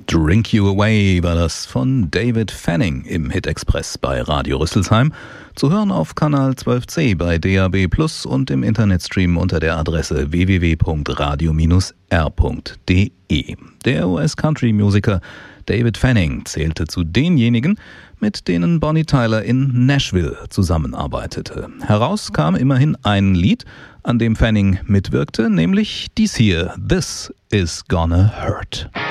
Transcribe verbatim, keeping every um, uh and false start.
Drink You Away war das von David Fanning im Hit Express bei Radio Rüsselsheim. Zu hören auf Kanal zwölf C bei D A B Plus und im Internetstream unter der Adresse w w w punkt radio Bindestrich r punkt d e. Der U S-Country-Musiker David Fanning zählte zu denjenigen, mit denen Bonnie Tyler in Nashville zusammenarbeitete. Heraus kam immerhin ein Lied, an dem Fanning mitwirkte, nämlich dies hier, This Is Gonna Hurt.